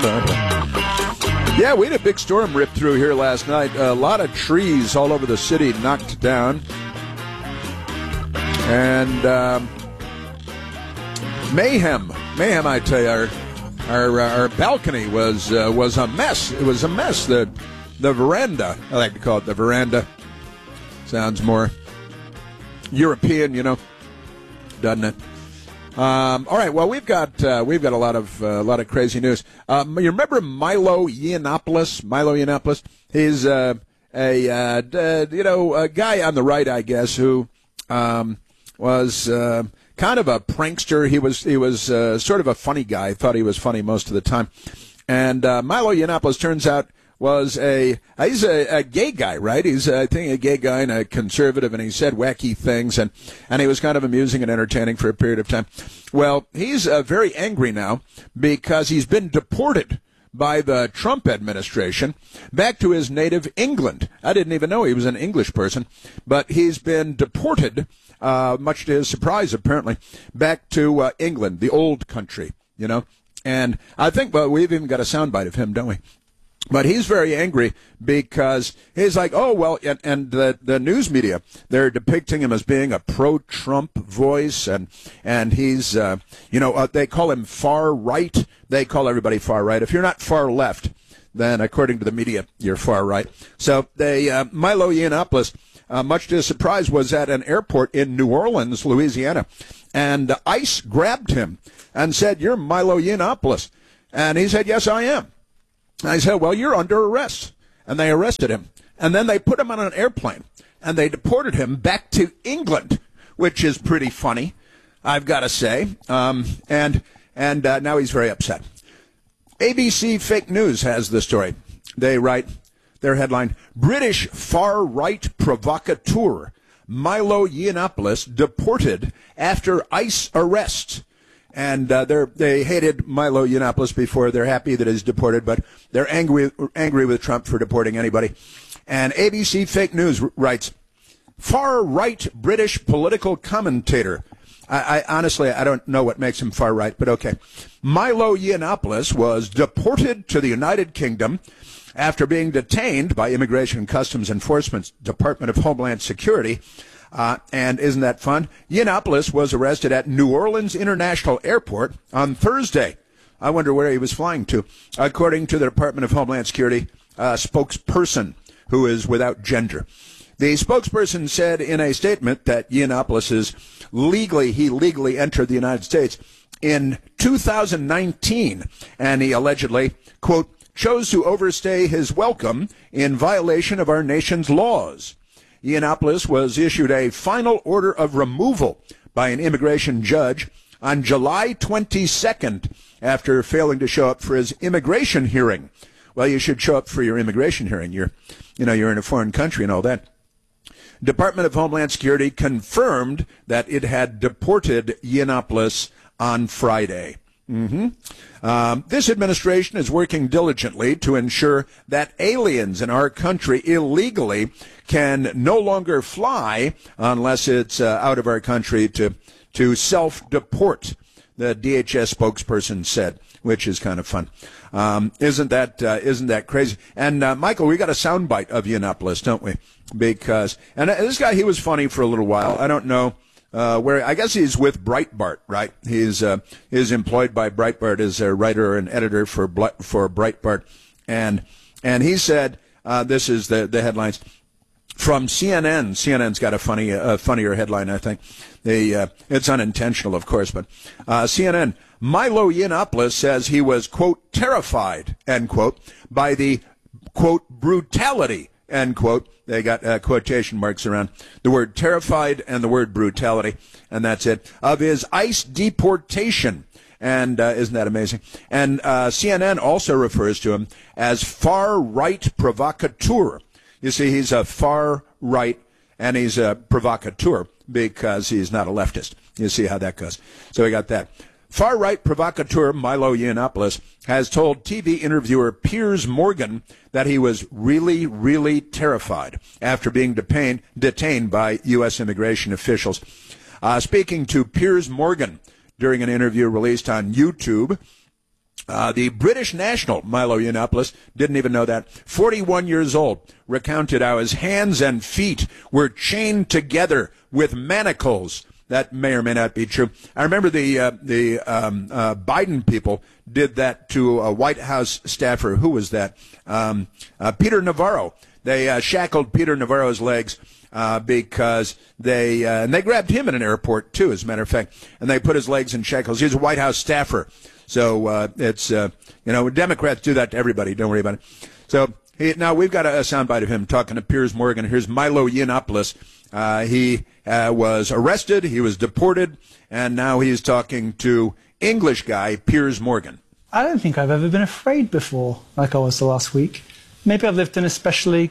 Yeah, we had a big storm rip through here last night. A lot of trees all over the city knocked down. And mayhem, I tell you. Our balcony was a mess. It was a mess. The veranda, I like to call it the veranda. Sounds more European, doesn't it? All right. Well, we've got a lot of crazy news. You remember Milo Yiannopoulos? He's a guy on the right, I guess, who was kind of a prankster. He was sort of a funny guy. Thought he was funny most of the time. And Milo Yiannopoulos turns out he's a gay guy, right? He's I think a gay guy and a conservative, and he said wacky things, and he was kind of amusing and entertaining for a period of time. Well, he's very angry now because he's been deported by the Trump administration back to his native England. I didn't even know he was an English person, but he's been deported, much to his surprise, apparently, back to England, the old country, And I think, we've even got a soundbite of him, don't we? But he's very angry because he's like, oh, well, and the news media, they're depicting him as being a pro-Trump voice, and he's, they call him far right. They call everybody far right. If you're not far left, then according to the media, you're far right. So Milo Yiannopoulos, much to his surprise, was at an airport in New Orleans, Louisiana, and ICE grabbed him and said, "You're Milo Yiannopoulos." And he said, "Yes, I am." I said, "Well, you're under arrest." And they arrested him. And then they put him on an airplane. And they deported him back to England, which is pretty funny, I've got to say. And now he's very upset. ABC Fake News has the story. They write their headline, "British far-right provocateur Milo Yiannopoulos deported after ICE arrest." And they hated Milo Yiannopoulos before. They're happy that he's deported, but they're angry with Trump for deporting anybody. And ABC Fake News writes, "Far-right British political commentator." I honestly, I don't know what makes him far-right, but okay. Milo Yiannopoulos was deported to the United Kingdom after being detained by Immigration and Customs Enforcement's Department of Homeland Security. And isn't that fun? Yiannopoulos was arrested at New Orleans International Airport on Thursday. I wonder where he was flying to. According to the Department of Homeland Security spokesperson, who is without gender. The spokesperson said in a statement that Yiannopoulos legally entered the United States in 2019, and he allegedly, quote, chose to overstay his welcome in violation of our nation's laws. Yiannopoulos was issued a final order of removal by an immigration judge on July 22nd after failing to show up for his immigration hearing. Well, you should show up for your immigration hearing. You're in a foreign country and all that. Department of Homeland Security confirmed that it had deported Yiannopoulos on Friday. This administration is working diligently to ensure that aliens in our country illegally can no longer fly unless it's out of our country to self-deport, the DHS spokesperson said, which is kind of fun. Isn't that crazy? And Michael, we got a soundbite of Yiannopoulos, don't we? Because this guy, he was funny for a little while. I don't know. I guess he's with Breitbart, right? He's employed by Breitbart as a writer and editor for Breitbart, and he said, this is the headlines from CNN. CNN's got a funnier headline, I think. It's unintentional, of course, but CNN. Milo Yiannopoulos says he was, quote, terrified, end quote, by the, quote, brutality, end quote. They got quotation marks around the word terrified and the word brutality, and that's it, of his ICE deportation. And isn't that amazing? And CNN also refers to him as far-right provocateur. You see, he's a far-right, and he's a provocateur because he's not a leftist. You see how that goes. So we got that. Far-right provocateur Milo Yiannopoulos has told TV interviewer Piers Morgan that he was really, really terrified after being detained by U.S. immigration officials. Speaking to Piers Morgan during an interview released on YouTube, The British national, Milo Yiannopoulos, didn't even know that, 41 years old, recounted how his hands and feet were chained together with manacles. That may or may not be true. I remember the Biden people did that to a White House staffer. Who was that? Peter Navarro. They shackled Peter Navarro's legs because and they grabbed him in an airport too, as a matter of fact, and they put his legs in shackles. He's a White House staffer. So it's Democrats do that to everybody. Don't worry about it. So now we've got a soundbite of him talking to Piers Morgan. Here's Milo Yiannopoulos. He was arrested, he was deported, and now he's talking to English guy Piers Morgan. I don't think I've ever been afraid before, like I was the last week. Maybe I've lived an especially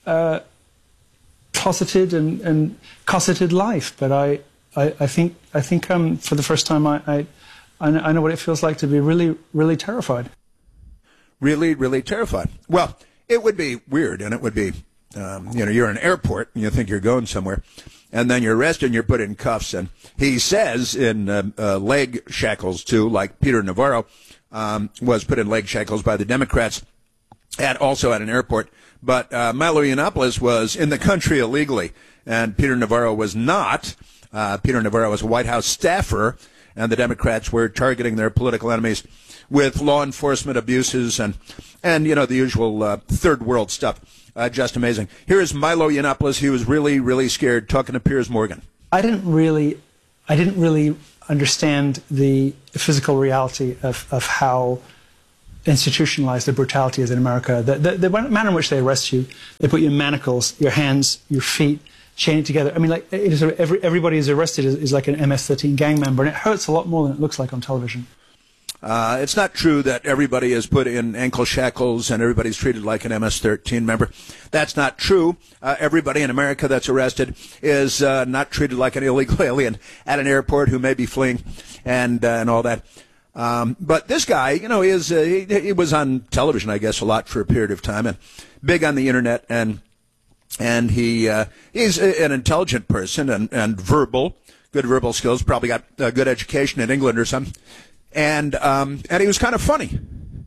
closeted and cosseted life, but I think for the first time I know what it feels like to be really, really terrified. Really, really terrified. Well, it would be weird, and it would be, you're in an airport, and you think you're going somewhere, and then you're arrested and you're put in cuffs. And he says in leg shackles, too, like Peter Navarro was put in leg shackles by the Democrats, and also at an airport. But Milo Yiannopoulos was in the country illegally, and Peter Navarro was not. Peter Navarro was a White House staffer, and the Democrats were targeting their political enemies with law enforcement abuses and the usual third world stuff. Just amazing. Here is Milo Yiannopoulos. He was really, really scared, talking to Piers Morgan. I didn't really understand the physical reality of how institutionalized the brutality is in America. The manner in which they arrest you, they put you in manacles, your hands, your feet, chain it together. I mean, like it is everybody who's arrested is like an MS-13 gang member, and it hurts a lot more than it looks like on television. It's not true that everybody is put in ankle shackles and everybody's treated like an MS-13 member. That's not true. Everybody in America that's arrested is not treated like an illegal alien at an airport who may be fleeing and all that. But this guy, he was on television, I guess, a lot for a period of time, and big on the internet, and he's an intelligent person and good verbal skills, probably got a good education in England or something. And he was kind of funny.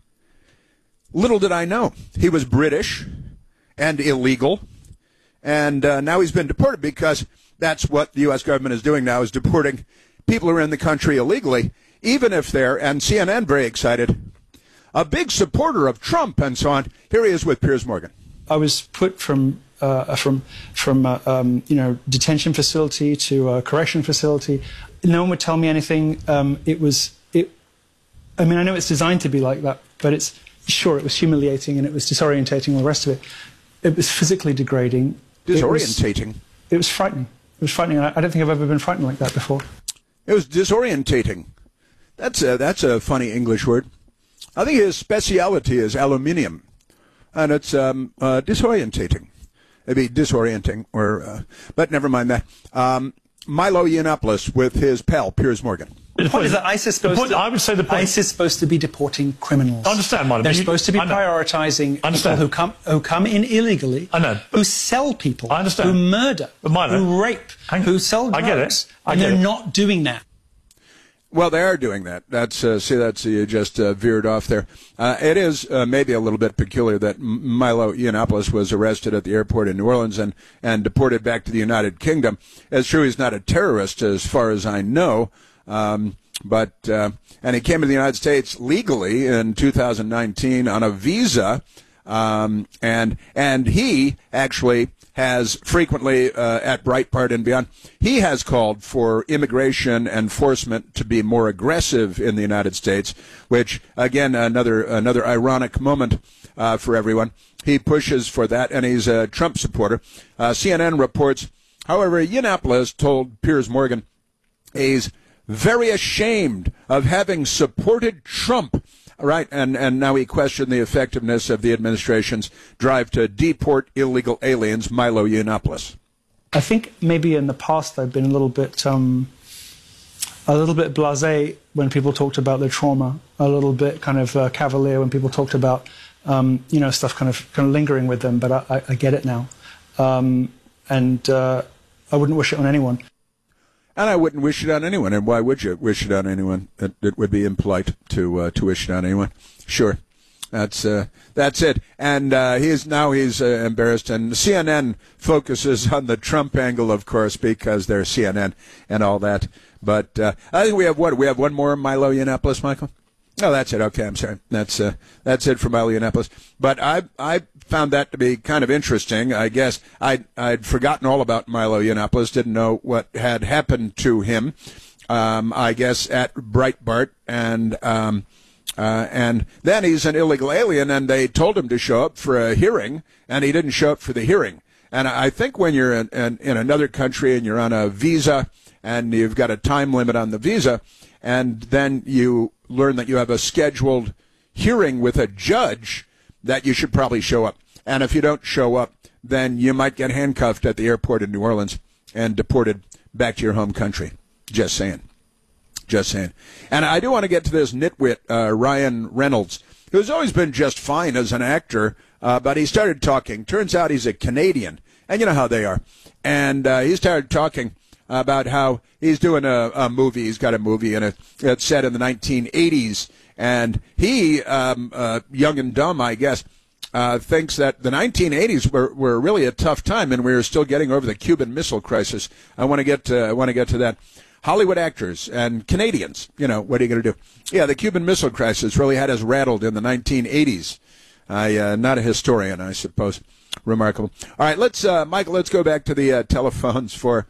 Little did I know, he was British and illegal, and now he's been deported because that's what the U.S. government is doing now, is deporting people who are in the country illegally, even if they're, and CNN very excited, a big supporter of Trump and so on. Here he is with Piers Morgan. I was put from detention facility to a correction facility. No one would tell me anything. I mean, I know it's designed to be like that, but it was humiliating and it was disorientating and all the rest of it. It was physically degrading. Disorientating? It was frightening. It was frightening. I don't think I've ever been frightened like that before. It was disorientating. That's a funny English word. I think his speciality is aluminium, and it's disorientating. Maybe disorienting, but never mind that. Milo Yiannopoulos with his pal Piers Morgan. The point is that ISIS is supposed to be deporting criminals. I understand, Milo. They're supposed to be prioritizing people who come in illegally, who sell people, who murder, who rape, who sell drugs. I get it. And they're not doing that. Well, they are doing that. You just veered off there. It is maybe a little bit peculiar that Milo Yiannopoulos was arrested at the airport in New Orleans and deported back to the United Kingdom. It's true he's not a terrorist, as far as I know, and he came to the United States legally in 2019 on a visa, and he actually has frequently, at Breitbart and beyond, he has called for immigration enforcement to be more aggressive in the United States, which, again, another ironic moment for everyone. He pushes for that, and he's a Trump supporter. CNN reports, however, Yiannopoulos told Piers Morgan he's very ashamed of having supported Trump. Right, and now he questioned the effectiveness of the administration's drive to deport illegal aliens. Milo Yiannopoulos. I think maybe in the past I've been a little bit blasé when people talked about their trauma, a little bit kind of cavalier when people talked about stuff kind of lingering with them. But I get it now, and I wouldn't wish it on anyone. And I wouldn't wish it on anyone. And why would you wish it on anyone? It would be impolite to wish it on anyone. Sure. That's it. And he's embarrassed. And CNN focuses on the Trump angle, of course, because they're CNN and all that. But I think we have one more Milo Yiannopoulos, Michael? Oh, that's it. Okay, I'm sorry. That's it for Milo Yiannopoulos. But I found that to be kind of interesting. I guess I'd forgotten all about Milo Yiannopoulos, didn't know what had happened to him, I guess, at Breitbart. And then he's an illegal alien, and they told him to show up for a hearing, and he didn't show up for the hearing. And I think when you're in another country and you're on a visa and you've got a time limit on the visa, and then you learn that you have a scheduled hearing with a judge, that you should probably show up. And if you don't show up, then you might get handcuffed at the airport in New Orleans and deported back to your home country. Just saying. And I do want to get to this nitwit, Ryan Reynolds, who's always been just fine as an actor, but he started talking. Turns out he's a Canadian, and you know how they are. And he started talking about how he's doing a movie. He's got a movie that's set in the 1980s. And he, young and dumb, I guess, thinks that the 1980s were really a tough time, and we were still getting over the Cuban Missile Crisis. I want to get to that. Hollywood actors and Canadians, what are you going to do? Yeah, the Cuban Missile Crisis really had us rattled in the 1980s. Not a historian, I suppose. Remarkable. All right, Michael, let's go back to the telephones for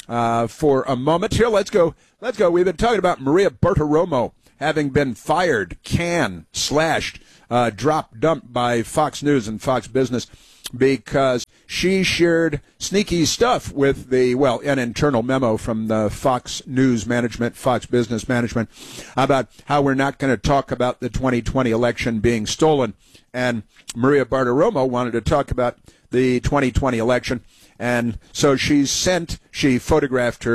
a moment here. Let's go. We've been talking about Maria Bartiromo having been fired, slashed, dropped, dumped by Fox News and Fox Business because she shared sneaky stuff with an internal memo from the Fox News management, Fox Business management, about how we're not going to talk about the 2020 election being stolen. And Maria Bartiromo wanted to talk about the 2020 election. And so she photographed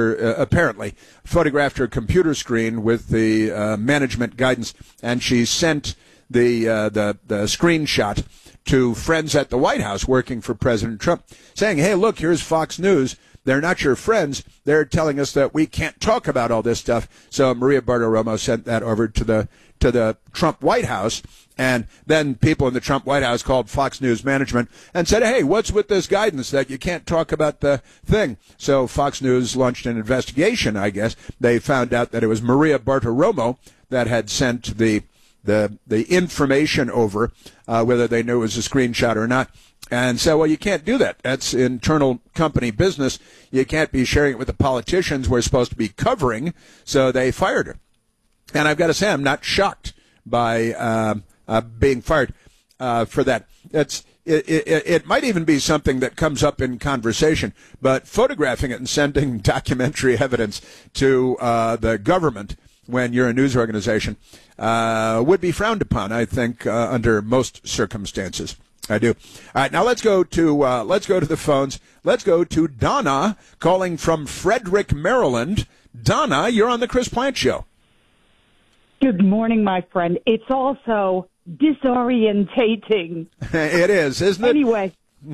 her computer screen with the management guidance, and she sent the screenshot to friends at the White House working for President Trump, saying, hey, look, here's Fox News. They're not your friends. They're telling us that we can't talk about all this stuff. So Maria Bartiromo sent that over to the Trump White House. And then people in the Trump White House called Fox News management and said, hey, what's with this guidance that you can't talk about the thing? So Fox News launched an investigation, I guess. They found out that it was Maria Bartiromo that had sent the information over, whether they knew it was a screenshot or not. And so, well, you can't do that. That's internal company business. You can't be sharing it with the politicians we're supposed to be covering. So they fired her. And I've got to say, I'm not shocked by being fired for that. It might even be something that comes up in conversation, but photographing it and sending documentary evidence to the government when you're a news organization would be frowned upon, I think, under most circumstances. I do. All right, now let's go to the phones. Let's go to Donna calling from Frederick, Maryland. Donna, you're on the Chris Plante Show. Good morning, my friend. It's also disorientating. It is, isn't it? Anyway,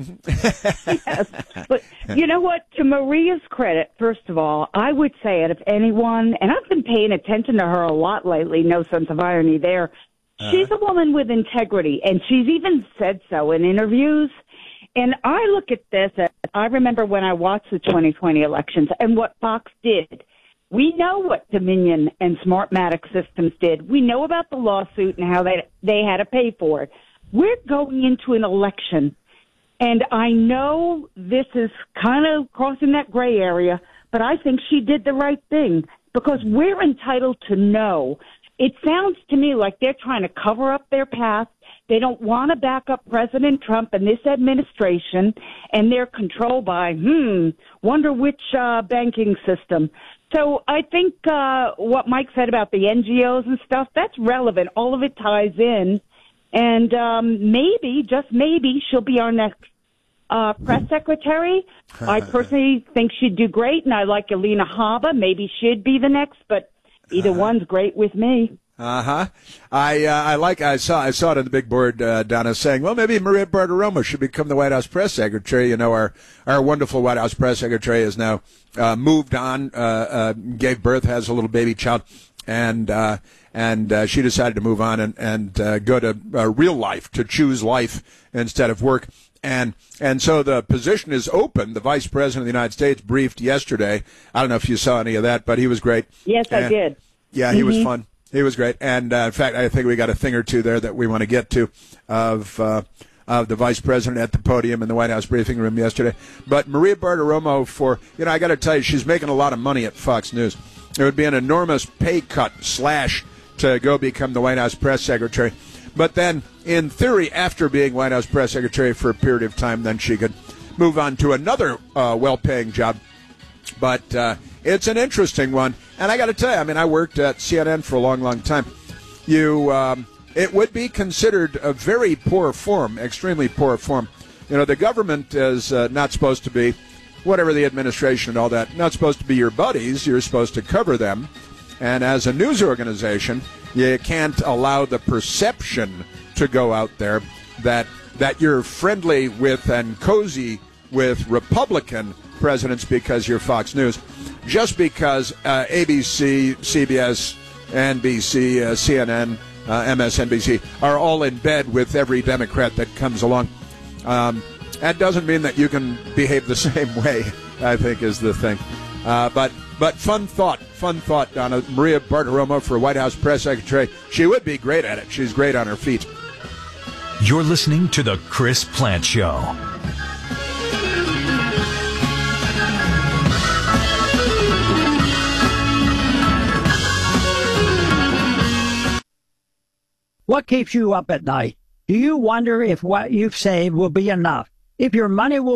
yes. But you know what? To Maria's credit, first of all, I would say it if anyone, and I've been paying attention to her a lot lately, no sense of irony there. She's a woman with integrity, and she's even said so in interviews. And I look at this, I remember when I watched the 2020 elections and what Fox did. We know what Dominion and Smartmatic Systems did. We know about the lawsuit and how they had to pay for it. We're going into an election, and I know this is kind of crossing that gray area, but I think she did the right thing because we're entitled to know. It sounds to me like they're trying to cover up their past. They don't want to back up President Trump and this administration, and they're controlled by, wonder which banking system. So I think what Mike said about the NGOs and stuff, that's relevant. All of it ties in. And maybe, just maybe, she'll be our next press secretary. I personally think she'd do great, and I like Alina Habba. Maybe she'd be the next, but either one's great with me. I saw it on the big board, Donna, saying, well, maybe Maria Bartiromo should become the White House press secretary. You know, our wonderful White House press secretary has now moved on, gave birth, has a little baby child, and she decided to move on and go to real life, to choose life instead of work. And so the position is open. The Vice President of the United States briefed yesterday. I don't know if you saw any of that, but he was great. Yes, I did. Yeah, he was fun. He was great. And in fact, I think we got a thing or two there that we want to get to of the Vice President at the podium in the White House briefing room yesterday. But Maria Bartiromo, I got to tell you, she's making a lot of money at Fox News. It would be an enormous pay cut / to go become the White House press secretary. But then, in theory, after being White House press secretary for a period of time, then she could move on to another well-paying job. But it's an interesting one. And I got to tell you, I mean, I worked at CNN for a long, long time. It would be considered a very poor form, extremely poor form. You know, the government is not supposed to be, whatever the administration and all that, not supposed to be your buddies. You're supposed to cover them. And as a news organization, you can't allow the perception to go out there that you're friendly with and cozy with Republican presidents because you're Fox News. Just because ABC, CBS, NBC, CNN, MSNBC are all in bed with every Democrat that comes along, that doesn't mean that you can behave the same way, I think, is the thing. But fun thought, Donna. Maria Bartiromo for White House press secretary. She would be great at it. She's great on her feet. You're listening to The Chris Plante Show. What keeps you up at night? Do you wonder if what you've saved will be enough? If your money will